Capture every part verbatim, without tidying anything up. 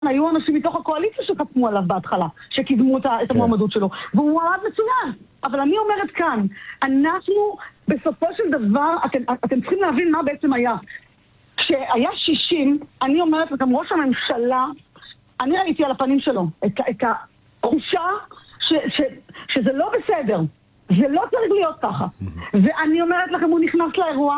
היו אנשים מתוך הקואליציה שחתמו עליו בהתחלה, שקידמו את המועמדות שלו, והוא מועמד מצוין. אבל אני אומרת כאן, אנחנו בסופו של דבר, אתם, אתם צריכים להבין מה בעצם היה. כשהיה שישים, אני אומרת לכם, ראש הממשלה, אני ראיתי על הפנים שלו את, את התחושה ש, ש, שזה לא בסדר. זה לא צריך להיות ככה. ואני אומרת לכם, הוא נכנס לאירוע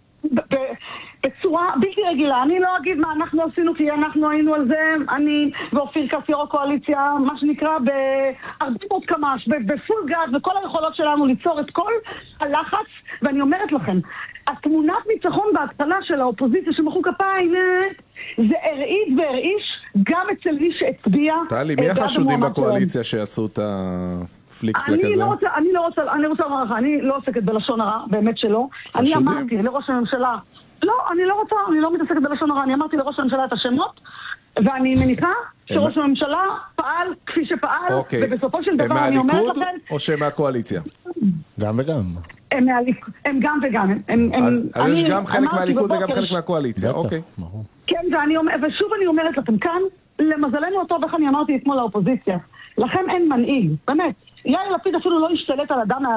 בצורה בלתי רגילה. אני לא אגיד מה אנחנו עשינו, כי אנחנו היינו על זה, אני ואופיר כץ יו"ר הקואליציה, מה שנקרא, בהרבה מאוד קמ"ש, בפול גז, וכל היכולות שלנו ליצור את כל הלחץ. ואני אומרת לכם, התמונת ניצחון בהתחלה של האופוזיציה שמחאו כפיים, זה הרעיד והרעיש גם אצל מי שהצביע. טלי, מי החשודים בקואליציה שעשו את הפליק-פלק הזה? אני לא רוצה, אני לא רוצה, אני רוצה לומר לך, אני לא עוסקת בלשון הרע, באמת שלא. אני אמרתי לראש הממשלה, לא, אני לא רוצה, אני לא מתעסקת בלשון הרע, אני אמרתי לראש הממשלה את השמות, ואני מניחה שראש הממשלה פעל כפי שפעל, ובסופו של דבר אני אומרת לכם... הם מהליכוד או שהם מהקואליציה? גם וגם. הם גם וגם. אז יש גם חלק מהליכוד וגם חלק מהקואליציה, אוקיי. כן, ושוב אני אומרת לכם, כאן, למזלנו אותו, איך אני אמרתי אתמול לאופוזיציה, לכם אין מנהיג, באמת. יאיר לפיד אפילו לא השתלט על אדם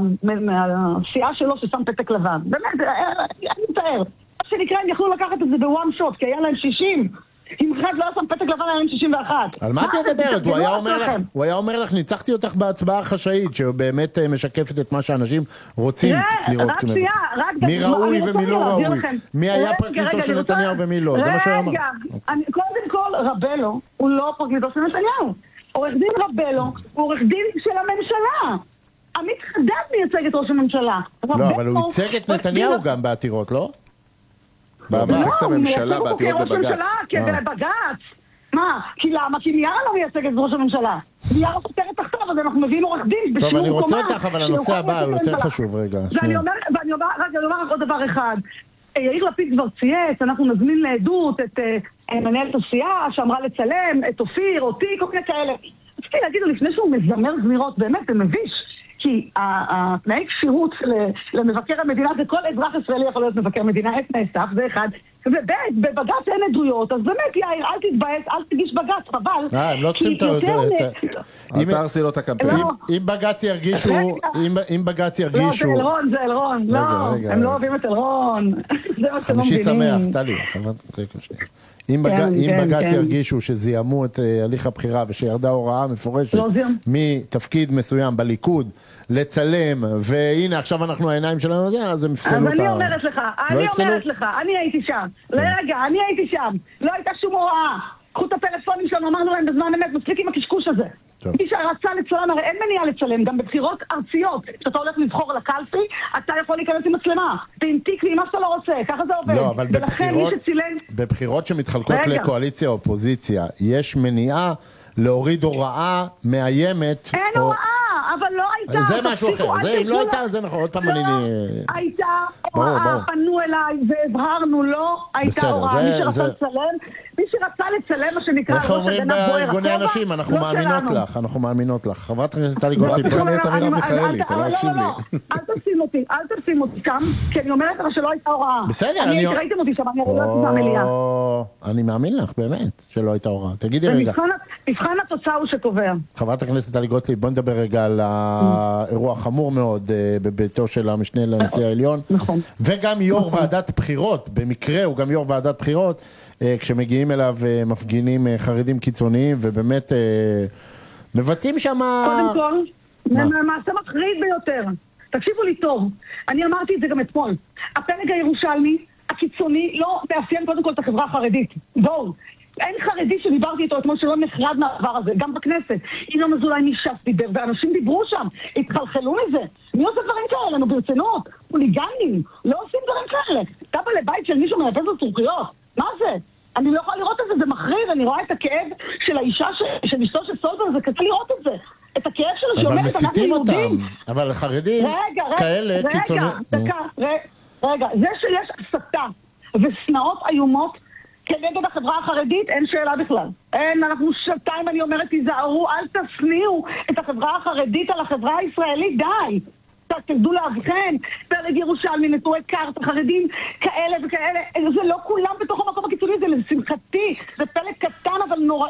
מהסיעה שלו ששם פתק לבן. באמת, אני מתאר. מה שנקרא, הם יכלו לקחת את זה בוואן שוט, כי היה להם שישים. אם אחד לא שם פתק לבן, היה להם שישים ואחת. על מה את מדברת? הוא היה אומר לך, ניצחתי אותך בהצבעה חשאית, שבאמת משקפת את מה שאנשים רוצים לראות. רק שנייה, רק... מי ראוי ומי לא ראוי. מי היה פרקליטו של נתניהו ומי לא. זה מה שהוא אמר. רגע, קודם כל, רבלו הוא לא פרקליטו של נתניהו. עורך דין רבלו הוא עורך דין של הממשלה. עמית חדד מייצג את ראש הממשלה. לא, אבל הוא ייצג את נתניהו גם בעתירות, לא? הוא מייצג את הממשלה בעתירות בבג"ץ. כן, בבג"ץ. מה? כי למה? כי מיארה לא מייצג את ראש הממשלה. מיארה חותרת תחתיו, אז אנחנו מביאים עורך דין בשיעור קומה. טוב, אני רוצה אותך, אבל הנושא הבא הוא יותר חשוב רגע. ואני אומר רק עוד דבר אחד. יאיר לפיד כבר צייץ, אנחנו נזמין לעדות את מנהלת הסיעה שאמרה לצלם, את אופיר, אותי, כל מיני כאלה. רציתי להגיד לו לפני שהוא מזמר זמירות, באמת, זה מביש. כי התנאי כשירות למבקר המדינה, זה כל אזרח ישראלי יכול להיות מבקר מדינה, את תנאי סף, זה אחד. ובית, בבג"ץ אין עדויות, אז באמת יאיר, אל תתבאס, אל תגיש בג"ץ, חבל. אה, הם לא צריכים את העדות. אל תהרסי לו את הקמפיין. אם בג"ץ ירגישו, אם בג"ץ ירגישו... לא, זה אלרון, זה אלרון, לא, הם לא אוהבים את אלרון. זה מה שלא מבינים. חמישי שמח, טלי, אם בג"ץ ירגישו שזיהמו את הליך הבחירה ושירדה הוראה מפורשת מתפקיד מסוים בליכוד לצלם, והנה עכשיו אנחנו העיניים שלנו, אז הם יפסלו אותה. אז אני אומרת לך, אני אומרת לך, אני הייתי שם. רגע, אני הייתי שם. לא הייתה שום הוראה. קחו את הפלאפונים שלנו, אמרנו להם בזמן אמת, מספיק עם הקשקוש הזה. מי שרצה לצלם, הרי אין מניעה לצלם, גם בבחירות ארציות, כשאתה הולך לבחור לקלפי, אתה יכול להיכנס עם מצלמה, ועם תיק ועם מה שאתה לא רוצה, ככה זה עובד. לא, אבל בבחירות שמתחלקות לקואליציה או אופוזיציה, יש מניעה להוריד הוראה מאיימת. אין הוראה, אבל לא הייתה. זה משהו אחר, אם לא הייתה, זה נכון, עוד פעם אני... לא הייתה הוראה, פנו אליי והבהרנו, לא הייתה הוראה, מי שרצה לצלם, מי שרצה לצלם, מה שנקרא... איך אומרים בארגוני אנשים, אנחנו מאמינות לך, אנחנו מאמינות לך. חברת הכנסת טלי גוטליב. לא תכנה את אמירה מיכאלי, אתה לא מקשיב לי. אל תשים אותי, אל תשים אותי שם, כי אני אומרת לך שלא הייתה הוראה. בסדר, אני ראיתם אותי שם, אני ראיתי במליאה. אני מאמין לך, באמת, שלא הייתה הוראה. תגידי רגע. מבחן התוצאה הוא שקובע. חברת הכנסת טלי גוטליב, בוא נדבר רגע על האירוע חמור מאוד בביתו של המשנה לנשיא העליון. נכון. וגם יו"ר ועדת בחירות, במקרה הוא גם יו"ר ועדת בחירות, כשמגיעים אליו מפגינים חרדים קיצוניים, ובאמת מבצעים שם... קודם כל, מעשה מחריד ביותר. תקשיבו לי טוב, אני אמרתי את זה גם אתמול. הפלג הירושלמי, הקיצוני, לא מאפיין קודם כל את החברה החרדית. בואו. אין חרדי שדיברתי איתו אתמול שלא נחרד מהדבר הזה, גם בכנסת. ינון אזולאי מש"ס דיבר, ואנשים דיברו שם, התחלחלו מזה. מי עושה דברים כאלה? נו ברצינות, חוליגנים, לא עושים דברים כאלה. אתה בא לבית של מישהו מנפז לצורכיות, מה זה? אני לא יכולה לראות את זה, זה מחריד, אני רואה את הכאב של האישה של אשתו של סולברג, זה קשה לראות את זה. את הכאב שלה שאומרת, אנחנו יהודים. אבל חרדים כאלה קיצוניים. רגע, רגע, רגע, זה שיש הסתה וסנאות איומות כנגד החברה החרדית, אין שאלה בכלל. אין, אנחנו שנתיים, אני אומרת, תיזהרו, אל תסניעו את החברה החרדית על החברה הישראלית, די. קצת, תדעו להבחן, פלג ירושלמי, נטורי קארט, חרדים כאלה וכאלה, זה לא כולם בתוך המקום הקיצוני, זה לשמחתי, זה פלג קטן אבל נורא,